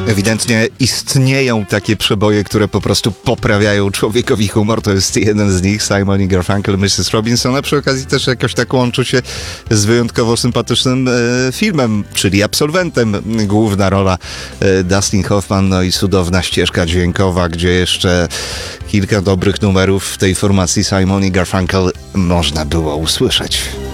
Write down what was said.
Ewidentnie istnieją takie przeboje, które po prostu poprawiają człowiekowi humor. To jest jeden z nich, Simon i Garfunkel, Mrs. Robinson, a przy okazji też jakoś tak łączy się z wyjątkowo sympatycznym filmem, czyli Absolwentem. Główna rola Dustin Hoffman, no i cudowna ścieżka dźwiękowa, gdzie jeszcze kilka dobrych numerów w tej formacji Simon i Garfunkel można było usłyszeć.